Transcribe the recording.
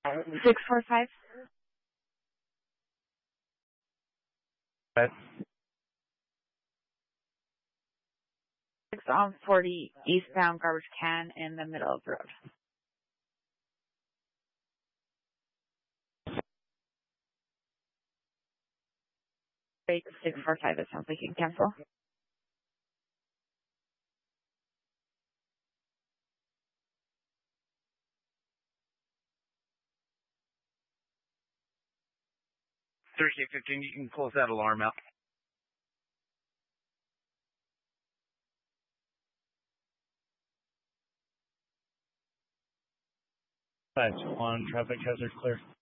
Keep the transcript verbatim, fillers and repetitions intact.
six four five. Okay. six on forty eastbound garbage can in the middle of the road. Great, six four five, it sounds like you can cancel. three K fifteen, you can close that alarm out. five two one, traffic hazard clear.